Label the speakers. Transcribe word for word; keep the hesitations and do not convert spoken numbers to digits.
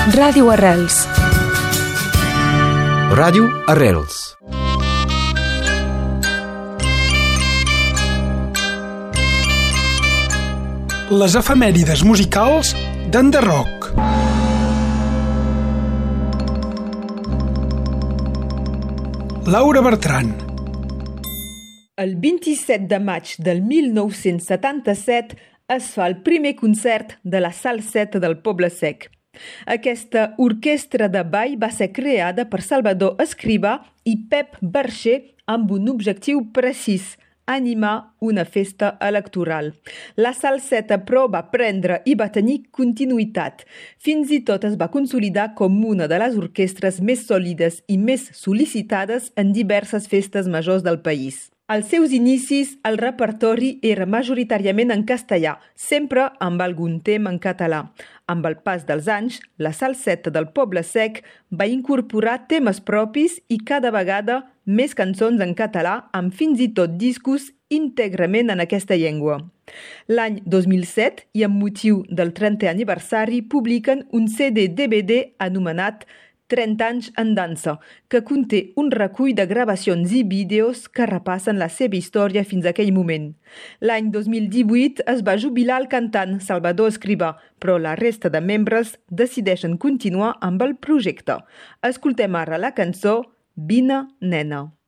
Speaker 1: Ràdio Arrels.
Speaker 2: Ràdio Arrels.
Speaker 3: Les efemèrides musicals d'Enderroc. Laura Bertran.
Speaker 4: El vint-i-set de maig del mil nou-cents setanta-set es fa el primer concert de la Salseta del Poble Sec. Aquesta orquestra de ball va ser creada per Salvador Escrivà i Pep Barxer amb un objectiu precís: animar una festa electoral. La Salseta, però, va prendre i va tenir continuïtat. Fins i tot es va consolidar com una de les orquestres més sòlides i més sol·licitades en diverses festes majors del país. Als seus inicis, el repertori era majoritàriament en castellà, sempre amb algun tema en català. Amb el pas dels anys, la Salseta del Poble Sec va incorporar temes propis i cada vegada més cançons en català, amb fins i tot discos íntegrament en aquesta llengua. L'any dos mil set, i amb motiu del trentè aniversari, publiquen un C D D V D anomenat trenta anys en dansa, que conté un recull de gravacions i vídeos que repassen la seva història fins a aquell moment. L'any dos mil divuit es va jubilar el cantant Salvador Escrivà, però la resta de membres decideixen continuar amb el projecte. Escoltem ara la cançó Vine, nena.